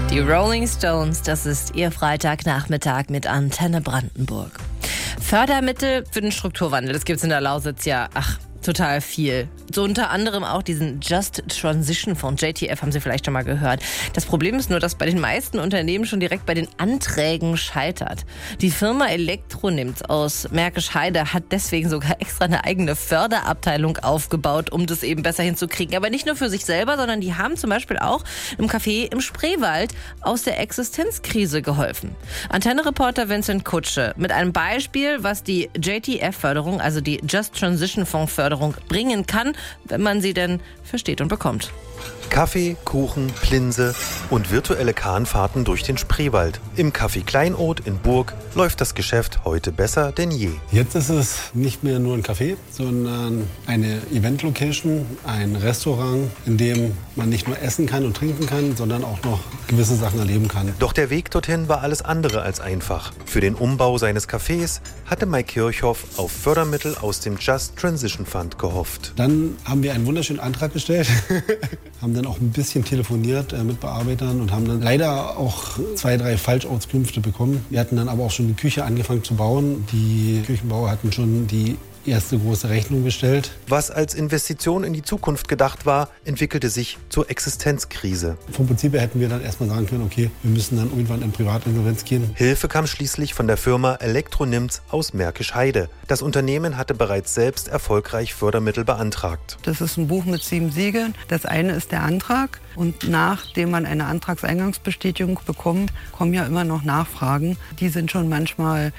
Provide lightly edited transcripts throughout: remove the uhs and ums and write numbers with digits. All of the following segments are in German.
Die Rolling Stones, das ist Ihr Freitagnachmittag mit Antenne Brandenburg. Fördermittel für den Strukturwandel, das gibt's in der Lausitz ja, total viel. So unter anderem auch diesen Just Transition Fonds, JTF, haben Sie vielleicht schon mal gehört. Das Problem ist nur, dass bei den meisten Unternehmen schon direkt bei den Anträgen scheitert. Die Firma Elektronimts aus Märkisch Heide hat deswegen sogar extra eine eigene Förderabteilung aufgebaut, um das eben besser hinzukriegen. Aber nicht nur für sich selber, sondern die haben zum Beispiel auch im Café im Spreewald aus der Existenzkrise geholfen. Antenne-Reporter Vincent Kutsche mit einem Beispiel, was die JTF-Förderung, also die Just Transition Fonds-Förderung, bringen kann, wenn man sie denn versteht und bekommt. Kaffee, Kuchen, Plinse und virtuelle Kahnfahrten durch den Spreewald. Im Café Kleinod in Burg läuft das Geschäft heute besser denn je. Jetzt ist es nicht mehr nur ein Café, sondern eine Event-Location, ein Restaurant, in dem man nicht nur essen kann und trinken kann, sondern auch noch gewisse Sachen erleben kann. Doch der Weg dorthin war alles andere als einfach. Für den Umbau seines Cafés hatte Mike Kirchhoff auf Fördermittel aus dem Just Transition Fund gehofft. Dann haben wir einen wunderschönen Antrag gestellt, haben dann auch ein bisschen telefoniert mit Bearbeitern und haben dann leider auch 2, 3 Falschauskünfte bekommen. Wir hatten dann aber auch schon die Küche angefangen zu bauen. Die Küchenbauer hatten schon die erste große Rechnung gestellt. Was als Investition in die Zukunft gedacht war, entwickelte sich zur Existenzkrise. Vom Prinzip her hätten wir dann erstmal sagen können, okay, wir müssen dann irgendwann in Privatinsolvenz gehen. Hilfe kam schließlich von der Firma Elektronimts aus Märkisch Heide. Das Unternehmen hatte bereits selbst erfolgreich Fördermittel beantragt. Das ist ein Buch mit 7 Siegeln. Das eine ist der Antrag. Und nachdem man eine Antragseingangsbestätigung bekommt, kommen ja immer noch Nachfragen. Die sind schon manchmal,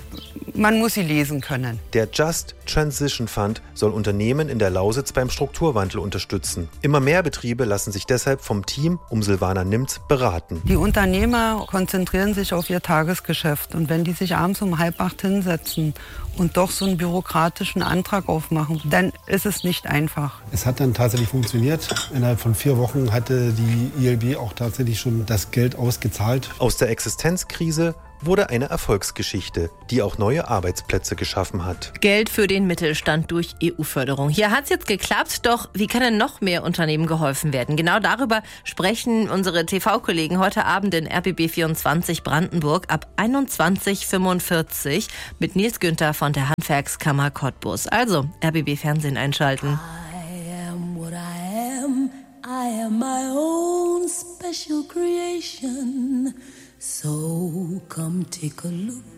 man muss sie lesen können. Der Just Transition Fund soll Unternehmen in der Lausitz beim Strukturwandel unterstützen. Immer mehr Betriebe lassen sich deshalb vom Team um Silvana Nimz beraten. Die Unternehmer konzentrieren sich auf ihr Tagesgeschäft. Und wenn die sich abends um 7:30 hinsetzen und doch so einen bürokratischen Antrag aufmachen, dann ist es nicht einfach. Es hat dann tatsächlich funktioniert. Innerhalb von 4 Wochen hatte die ILB auch tatsächlich schon das Geld ausgezahlt. Aus der Existenzkrise wurde eine Erfolgsgeschichte, die auch neue Arbeitsplätze geschaffen hat. Geld für den Mittelstand durch EU-Förderung. Hier hat es jetzt geklappt, doch wie kann denn noch mehr Unternehmen geholfen werden? Genau darüber sprechen unsere TV-Kollegen heute Abend in RBB 24 Brandenburg ab 21:45 mit Nils Günther von der Handwerkskammer Cottbus. Also RBB Fernsehen einschalten. I am what I am. I am my own special creation. So come take a look